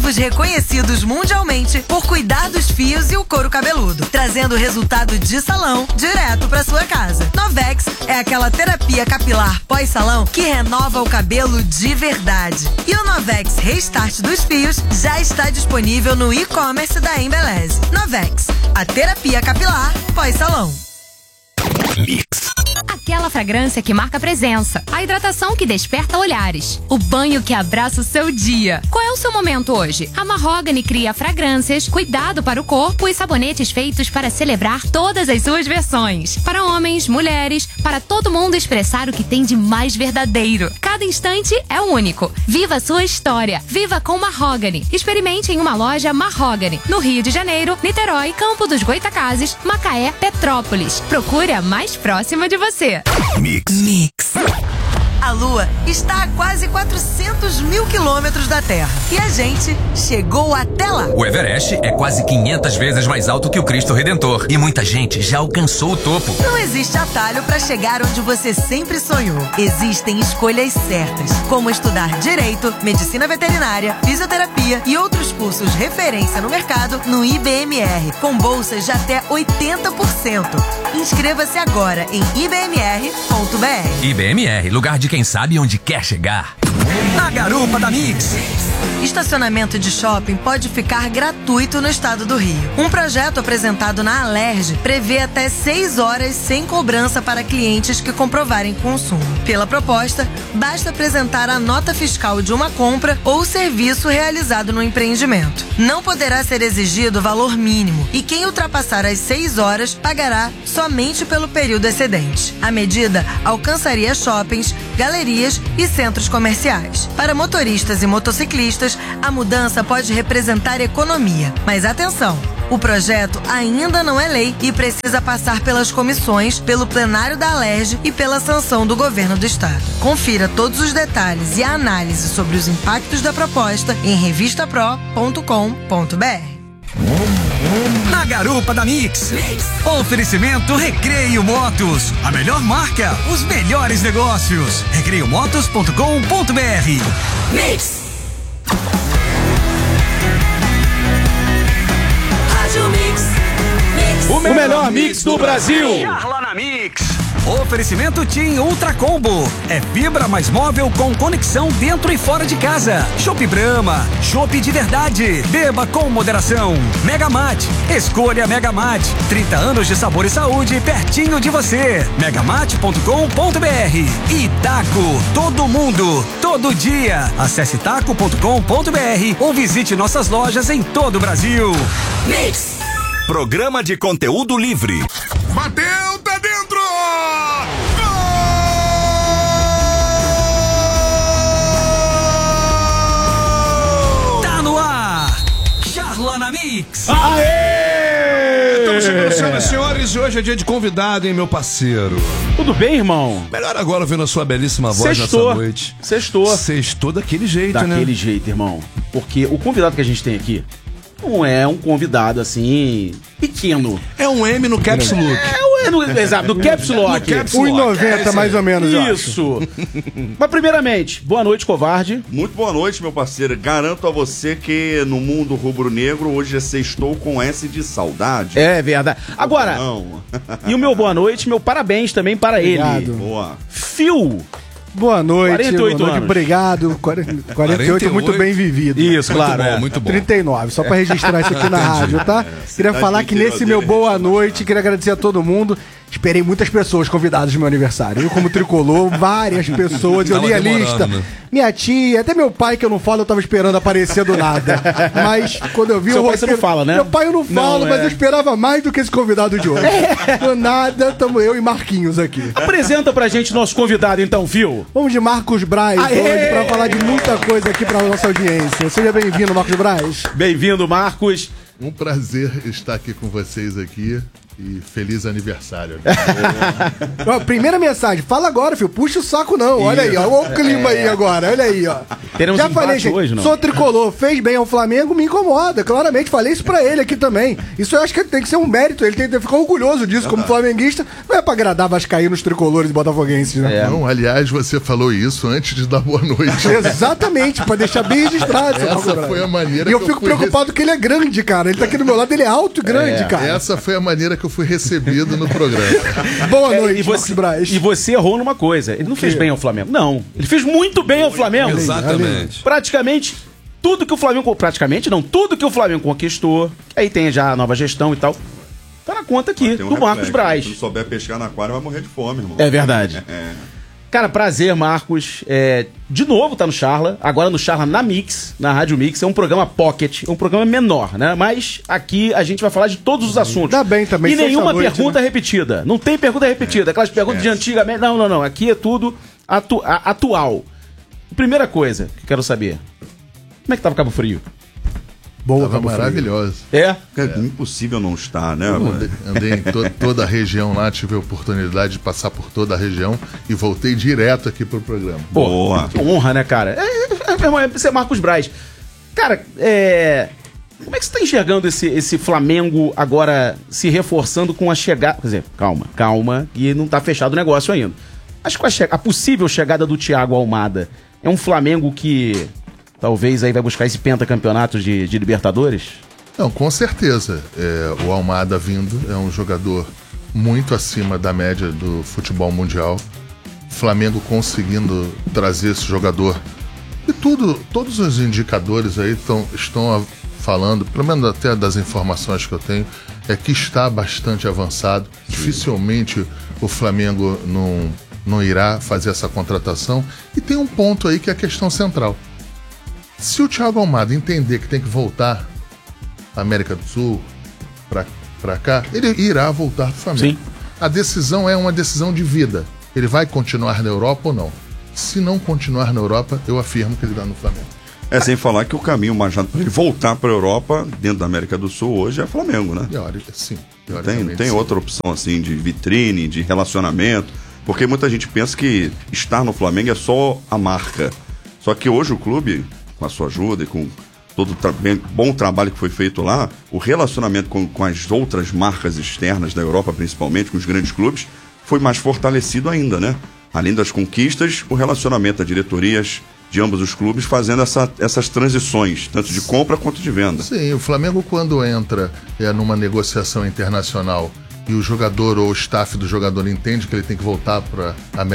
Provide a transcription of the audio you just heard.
produtos reconhecidos mundialmente por cuidar dos fios e o couro cabeludo, trazendo resultado de salão direto para sua casa. Novex é aquela terapia capilar pós-salão que renova o cabelo de verdade. E o Novex Restart dos fios já está disponível no e-commerce da Embeleze. Novex, a terapia capilar pós-salão. Mix. Aquela fragrância que marca presença, a hidratação que desperta olhares, o banho que abraça o seu dia. Qual é o seu momento hoje? A Mahogany cria fragrâncias, cuidado para o corpo e sabonetes feitos para celebrar todas as suas versões. Para homens, mulheres, para todo mundo expressar o que tem de mais verdadeiro. Cada instante é único. Viva a sua história. Viva com Mahogany. Experimente em uma loja Mahogany, no Rio de Janeiro, Niterói, Campo dos Goitacazes, Macaé, Petrópolis. Procure a mais próxima de você. Mix. A Lua está a quase 400 mil quilômetros da Terra. E a gente chegou até lá. O Everest é quase 500 vezes mais alto que o Cristo Redentor. E muita gente já alcançou o topo. Não existe atalho para chegar onde você sempre sonhou. Existem escolhas certas, como estudar Direito, Medicina Veterinária, Fisioterapia e outros cursos referência no mercado no IBMR, com bolsas de até 80%. Inscreva-se agora em ibmr.br. IBMR, lugar de quem sabe onde quer chegar. Na garupa da Mix. Estacionamento de shopping pode ficar gratuito no estado do Rio. Um projeto apresentado na Alerj prevê até 6 horas sem cobrança para clientes que comprovarem consumo. Pela proposta, basta apresentar a nota fiscal de uma compra ou serviço realizado no empreendimento. Não poderá ser exigido valor mínimo e quem ultrapassar as 6 horas pagará somente pelo período excedente. A medida alcançaria shoppings, galerias e centros comerciais. Para motoristas e motociclistas, a mudança pode representar economia. Mas atenção! O projeto ainda não é lei e precisa passar pelas comissões, pelo plenário da Alerj e pela sanção do governo do estado. Confira todos os detalhes e a análise sobre os impactos da proposta em revistapro.com.br. Na garupa da Mix. Oferecimento Recreio Motos. A melhor marca, os melhores negócios. recreiomotos.com.br. Mix. O melhor mix do Brasil. Charla na Mix. Oferecimento TIM Ultra Combo. É fibra mais móvel com conexão dentro e fora de casa. Chopp Brahma. Chopp de verdade. Beba com moderação. Megamate. Escolha Megamate. 30 anos de sabor e saúde pertinho de você. megamate.com.br. E Taco. Todo mundo, todo dia. Acesse taco.com.br ou visite nossas lojas em todo o Brasil. Mix. Programa de conteúdo livre. Bateu, tá dentro! Gol! Tá no ar! Charla na Mix! Aê! Estamos chegando, senhoras e senhores, e hoje é dia de convidado, hein, meu parceiro? Tudo bem, irmão? Melhor agora vendo a sua belíssima voz Sextou. nessa noite. Sextou daquele jeito, né? daquele jeito, irmão. Porque o convidado que a gente tem aqui não é um convidado assim pequeno. É um M no Caps Look. Exato, do Caps Lock. 1,90 mais ou menos, eu acho. Isso. Mas primeiramente, boa noite, covarde. Muito boa noite, meu parceiro. Garanto a você que no mundo rubro-negro hoje é sextou com S de saudade. É verdade. Agora, Não. e o meu boa noite, meu parabéns também para Obrigado. ele. Boa. Phil. Boa noite. 48 boa noite, anos. obrigado. 48 muito bem vivido. Isso, Muito claro. bom, é. muito bom. 39, só pra registrar isso aqui na rádio, tá? Queria cidade falar do que interior nesse meu dele, boa gente. noite, queria agradecer a todo mundo. Esperei muitas pessoas convidadas no meu aniversário. Eu, como tricolor, várias pessoas. Eu Tava li a demorando, lista. né? Minha tia, até meu pai, que eu não falo, eu tava esperando aparecer do nada. Mas quando eu vi Seu o pai você não fala, né? Meu pai eu não falo, Não, mas é. eu esperava mais do que esse convidado de hoje. Do nada, tamo eu e Marquinhos aqui. Apresenta pra gente nosso convidado, então, Phil. Vamos de Marcos Braz Aê! hoje pra falar de muita coisa aqui pra nossa audiência. Seja bem-vindo, Marcos Braz. Bem-vindo, Marcos. Um prazer estar aqui com vocês aqui E feliz aniversário. Ó, primeira mensagem, fala agora, filho. Puxa o saco não. Olha aí, ó. Olha o clima aí agora. Olha aí, ó. Teremos Já falei, gente, hoje, não? sou tricolor, fez bem ao Flamengo, me incomoda. Claramente, falei isso pra ele aqui também. Isso eu acho que tem que ser um mérito. Ele tem que ficar orgulhoso disso como flamenguista. Não é pra agradar vascaínos, tricolores e botafoguenses, né? Não, aliás, você falou isso antes de dar boa noite. Exatamente, pra deixar bem registrado. Essa foi a maneira E eu fico preocupado que ele é grande, cara. Ele tá aqui do meu lado, ele é alto e grande, cara. Essa foi a maneira que eu fui recebido no programa. Boa noite, e você errou numa coisa. Ele não fez bem ao Flamengo. Não. Ele fez muito bem ao Flamengo. Exatamente. Praticamente tudo que o Flamengo... Praticamente não. Tudo que o Flamengo conquistou. Aí tem já a nova gestão e tal. Tá na conta aqui, do Marcos Braz. Se não souber pescar na aquário, vai morrer de fome, irmão. É verdade. Cara, prazer, Marcos. De novo tá no Charla. Agora no Charla na Mix, na Rádio Mix. É um programa pocket, um programa menor, né? Mas aqui a gente vai falar de todos os assuntos. Dá bem também. E nenhuma pergunta repetida. Não tem pergunta repetida. Aquelas perguntas de antigamente. Não. Aqui é tudo atual. Primeira coisa que quero saber. Como é que tava Cabo Frio? Boa, tava maravilhoso. É impossível não estar, né? Andei em toda a região lá, tive a oportunidade de passar por toda a região e voltei direto aqui pro programa. Boa. Que honra, né, cara? Você é Marcos Braz. Cara, como é que você tá enxergando esse Flamengo agora se reforçando com a chegada... Quer dizer, calma, que não tá fechado o negócio ainda. Acho que a possível chegada do Thiago Almada é um Flamengo que... Talvez aí vai buscar esse pentacampeonato de Libertadores? Não, com certeza. O Almada vindo é um jogador muito acima da média do futebol mundial. O Flamengo conseguindo trazer esse jogador. E todos os indicadores aí estão falando, pelo menos até das informações que eu tenho, é que está bastante avançado. Dificilmente o Flamengo não irá fazer essa contratação. E tem um ponto aí que é a questão central. Se o Thiago Almada entender que tem que voltar à América do Sul, pra cá, ele irá voltar pro Flamengo. Sim. A decisão é uma decisão de vida. Ele vai continuar na Europa ou não? Se não continuar na Europa, eu afirmo que ele irá no Flamengo. Sem falar que o caminho mais rápido para ele voltar para a Europa, dentro da América do Sul, hoje é Flamengo, né? Sim. Tem outra opção, assim, de vitrine, de relacionamento, porque muita gente pensa que estar no Flamengo é só a marca. Só que hoje o clube... com a sua ajuda e com todo o bom trabalho que foi feito lá, o relacionamento com as outras marcas externas da Europa, principalmente, com os grandes clubes, foi mais fortalecido ainda, né? Além das conquistas, o relacionamento das diretorias de ambos os clubes fazendo essas transições, tanto de compra quanto de venda. Sim, o Flamengo quando entra numa negociação internacional e o jogador ou o staff do jogador entende que ele tem que voltar para a